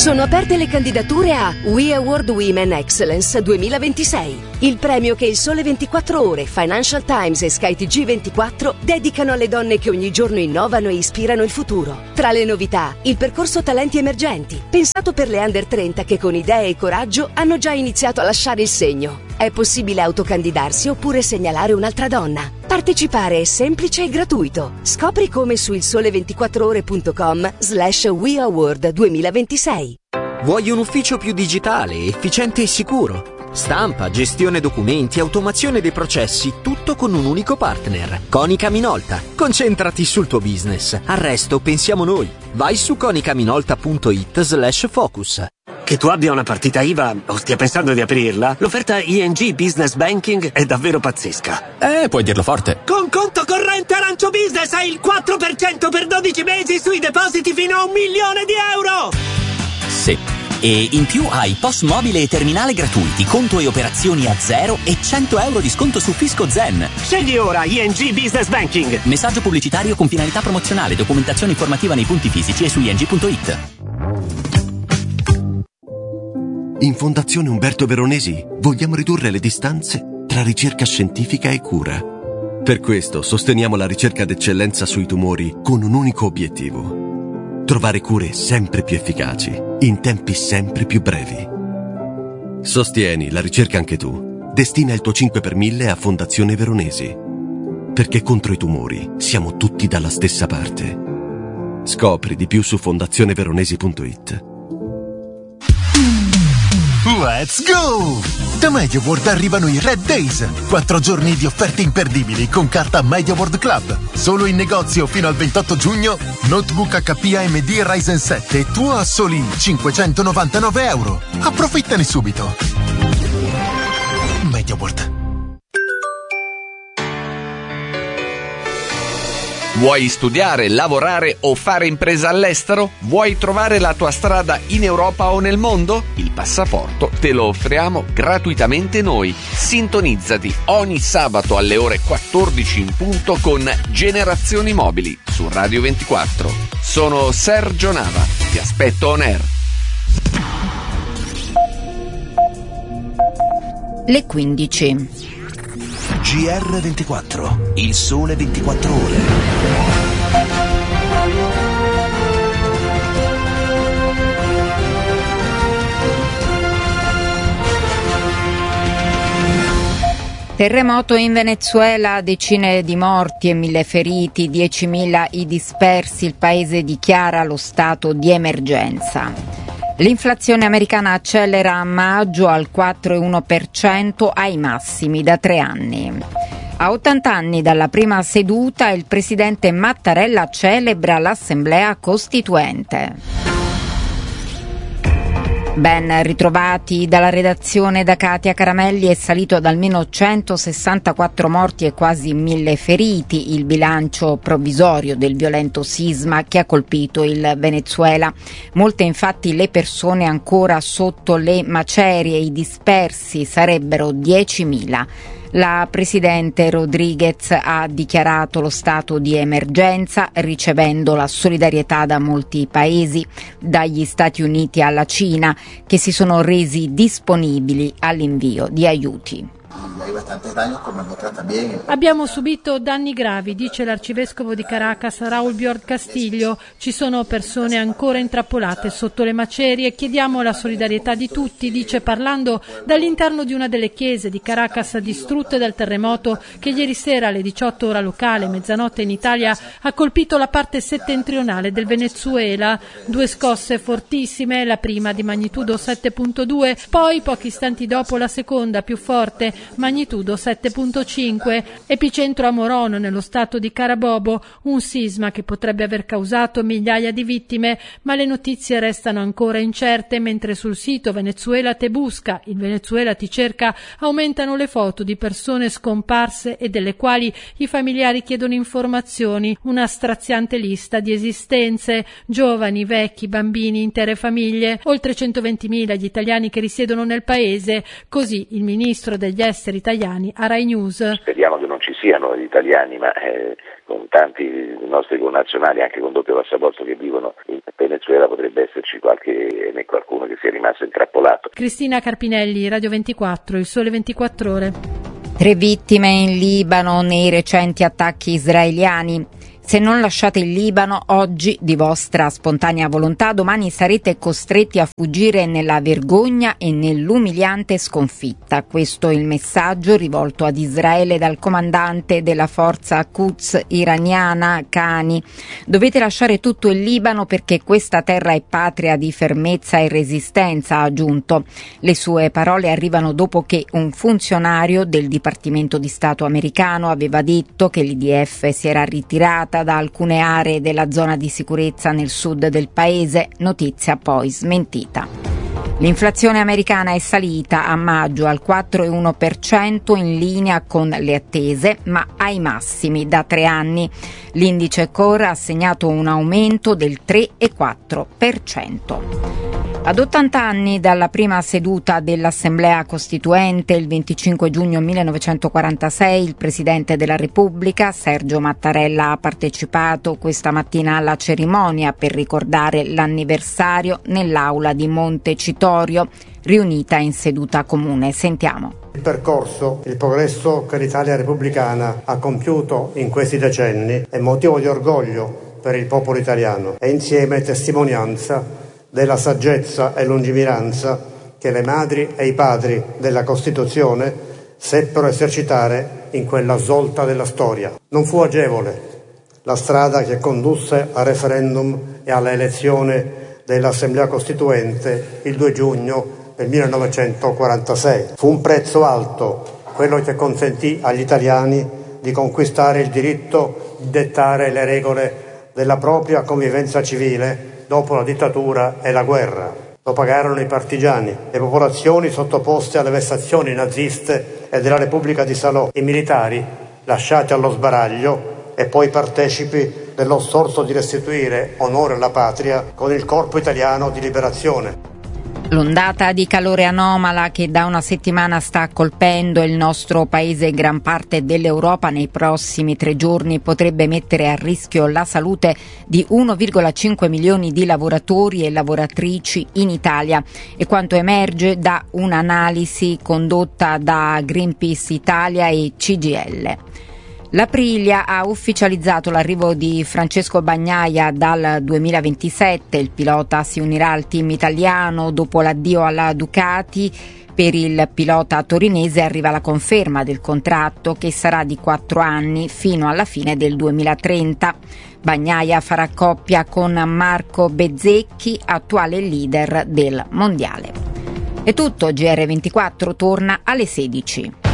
Sono aperte le candidature a We Award Women Excellence 2026, il premio che il Sole 24 Ore, Financial Times e Sky TG24 dedicano alle donne che ogni giorno innovano e ispirano il futuro. Tra le novità, il percorso Talenti Emergenti, pensato per le under 30 che con idee e coraggio hanno già iniziato a lasciare il segno. È possibile autocandidarsi oppure segnalare un'altra donna. Partecipare è semplice e gratuito. Scopri come su ilsole24ore.com/We Award 2026. Vuoi un ufficio più digitale, efficiente e sicuro? Stampa, gestione documenti, automazione dei processi, tutto con un unico partner. Konica Minolta. Concentrati sul tuo business. Al resto pensiamo noi. Vai su konicaminolta.it/focus. Che tu abbia una partita IVA o stia pensando di aprirla, l'offerta ING Business Banking è davvero pazzesca. Puoi dirlo forte. Con conto corrente Arancio Business hai il 4% per 12 mesi sui depositi fino a €1 milione. Sì. E in più hai POS mobile e terminale gratuiti, conto e operazioni a zero e €100 di sconto su Fisco Zen. Scegli ora ING Business Banking. Messaggio pubblicitario con finalità promozionale, documentazione informativa nei punti fisici e su ing.it. In Fondazione Umberto Veronesi vogliamo ridurre le distanze tra ricerca scientifica e cura. Per questo sosteniamo la ricerca d'eccellenza sui tumori con un unico obiettivo: trovare cure sempre più efficaci, in tempi sempre più brevi. Sostieni la ricerca anche tu. Destina il tuo 5 per 1000 a Fondazione Veronesi. Perché contro i tumori siamo tutti dalla stessa parte. Scopri di più su fondazioneveronesi.it. Let's go! Da MediaWorld arrivano i Red Days, 4 giorni di offerte imperdibili con carta MediaWorld Club. Solo in negozio fino al 28 giugno, notebook HP AMD Ryzen 7 tuo a soli €599. Approfittane subito. MediaWorld. Vuoi studiare, lavorare o fare impresa all'estero? Vuoi trovare la tua strada in Europa o nel mondo? Il passaporto te lo offriamo gratuitamente noi. Sintonizzati ogni sabato alle ore 14 in punto con Generazioni Mobili su Radio 24. Sono Sergio Nava, ti aspetto on air. Le 15. GR24, il sole 24 ore. Terremoto in Venezuela, decine di morti e 1000 feriti, 10.000 i dispersi, il paese dichiara lo stato di emergenza. L'inflazione americana accelera a maggio al 4,1% ai massimi da 3 anni. A 80 anni dalla prima seduta il presidente Mattarella celebra l'Assemblea Costituente. Ben ritrovati dalla redazione da Katia Caramelli. È salito ad almeno 164 morti e quasi 1000 feriti il bilancio provvisorio del violento sisma che ha colpito il Venezuela. Molte infatti le persone ancora sotto le macerie, i dispersi sarebbero 10.000. La presidente Rodriguez ha dichiarato lo stato di emergenza, ricevendo la solidarietà da molti paesi, dagli Stati Uniti alla Cina, che si sono resi disponibili all'invio di aiuti. Abbiamo subito danni gravi, dice l'arcivescovo di Caracas Raúl Biord Castillo. Ci sono persone ancora intrappolate sotto le macerie. Chiediamo la solidarietà di tutti, dice parlando dall'interno di una delle chiese di Caracas distrutte dal terremoto che ieri sera alle 18 ora locale, mezzanotte in Italia, ha colpito la parte settentrionale del Venezuela. 2 scosse fortissime, la prima di magnitudo 7.2, poi pochi istanti dopo la seconda più forte, magnitudo 7.5, epicentro a Morón nello stato di Carabobo, un sisma che potrebbe aver causato migliaia di vittime, ma le notizie restano ancora incerte, mentre sul sito Venezuela te busca, il Venezuela ti cerca, aumentano le foto di persone scomparse e delle quali i familiari chiedono informazioni, una straziante lista di esistenze, giovani, vecchi, bambini, intere famiglie, oltre 120.000 gli italiani che risiedono nel paese, così il ministro degli esteri italiani a Rai News. Speriamo che non ci siano gli italiani, ma con tanti nostri connazionali anche con doppio passaporto che vivono in Venezuela potrebbe esserci qualcuno che sia rimasto intrappolato. Cristina Carpinelli, Radio 24, Il Sole 24 Ore. 3 vittime in Libano nei recenti attacchi israeliani. Se non lasciate il Libano oggi di vostra spontanea volontà, domani sarete costretti a fuggire nella vergogna e nell'umiliante sconfitta. Questo è il messaggio rivolto ad Israele dal comandante della forza Quds iraniana Khani. Dovete lasciare tutto il Libano perché questa terra è patria di fermezza e resistenza, ha aggiunto. Le sue parole arrivano dopo che un funzionario del Dipartimento di Stato americano aveva detto che l'IDF si era ritirata da alcune aree della zona di sicurezza nel sud del paese, notizia poi smentita. L'inflazione americana è salita a maggio al 4,1% in linea con le attese, ma ai massimi da 3 anni. L'indice core ha segnato un aumento del 3,4%. Ad 80 anni dalla prima seduta dell'Assemblea Costituente, il 25 giugno 1946, il Presidente della Repubblica, Sergio Mattarella, ha partecipato questa mattina alla cerimonia per ricordare l'anniversario nell'aula di Montecitorio, riunita in seduta comune. Sentiamo. Il percorso, il progresso che l'Italia repubblicana ha compiuto in questi decenni è motivo di orgoglio per il popolo italiano e insieme testimonianza della saggezza e lungimiranza che le madri e i padri della Costituzione seppero esercitare in quella svolta della storia. Non fu agevole la strada che condusse al referendum e alla elezione dell'Assemblea Costituente il 2 giugno del 1946. Fu un prezzo alto quello che consentì agli italiani di conquistare il diritto di dettare le regole della propria convivenza civile dopo la dittatura e la guerra. Lo pagarono i partigiani, le popolazioni sottoposte alle vessazioni naziste e della Repubblica di Salò, i militari lasciati allo sbaraglio e poi partecipi dello sforzo di restituire onore alla patria con il Corpo Italiano di Liberazione. L'ondata di calore anomala che da una settimana sta colpendo il nostro paese e gran parte dell'Europa nei prossimi 3 giorni potrebbe mettere a rischio la salute di 1,5 milioni di lavoratori e lavoratrici in Italia, e quanto emerge da un'analisi condotta da Greenpeace Italia e CGIL. L'Aprilia ha ufficializzato l'arrivo di Francesco Bagnaia dal 2027. Il pilota si unirà al team italiano dopo l'addio alla Ducati. Per il pilota torinese arriva la conferma del contratto che sarà di 4 anni fino alla fine del 2030. Bagnaia farà coppia con Marco Bezzecchi, attuale leader del mondiale. È tutto, GR24 torna alle 16.